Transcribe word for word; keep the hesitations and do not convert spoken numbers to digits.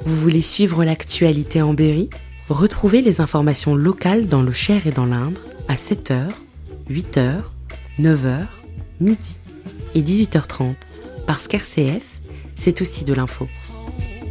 Vous voulez suivre l'actualité en Berry? Retrouvez les informations locales dans le Cher et dans l'Indre à sept heures, huit heures, neuf heures, midi et dix-huit heures trente. Parce qu'R C F, c'est aussi de l'info.